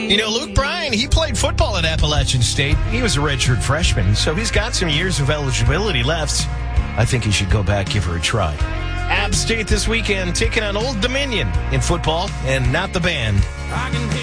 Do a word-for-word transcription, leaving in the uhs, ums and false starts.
You know, Luke Bryan, he played football at Appalachian State. He was a redshirt freshman, so he's got some years of eligibility left. I think he should go back, give her a try. App State this weekend taking on Old Dominion in football, and not the band.